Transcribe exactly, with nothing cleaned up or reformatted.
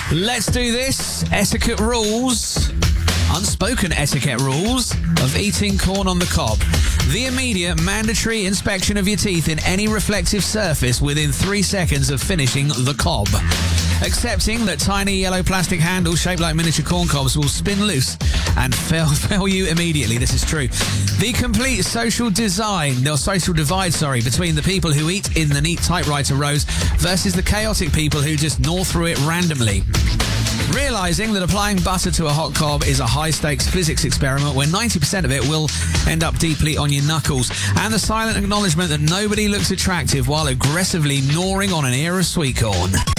Let's do this. Etiquette rules. Unspoken etiquette rules of eating corn on the cob. The immediate mandatory inspection of your teeth in any reflective surface within three seconds of finishing the cob. Accepting that tiny yellow plastic handles shaped like miniature corn cobs will spin loose and fail, fail you immediately. This is true. The complete social design, or social divide, sorry, between the people who eat in the neat typewriter rows versus the chaotic people who just gnaw through it randomly. Realising that applying butter to a hot cob is a high-stakes physics experiment where ninety percent of it will end up deeply on your knuckles. And the silent acknowledgement that nobody looks attractive while aggressively gnawing on an ear of sweet corn.